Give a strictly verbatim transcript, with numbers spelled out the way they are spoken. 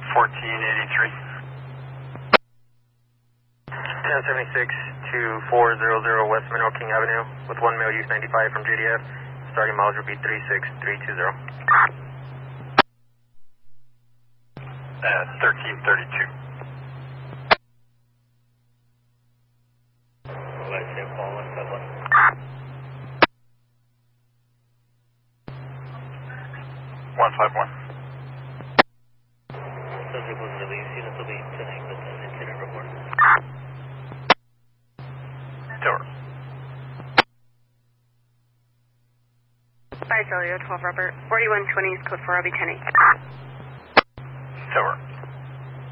fourteen eighty-three. ten seventy-six to four hundred West Mineral King Avenue with one male use ninety-five from J D F. Starting mileage will be three six three two zero. Uh, thirteen thirty-two. one five one. Subject was released. Units will be tonight with an incident report. Tower. five Zolio, twelve Robert. forty-one twenty is code four, I'll be ten eight. Tower.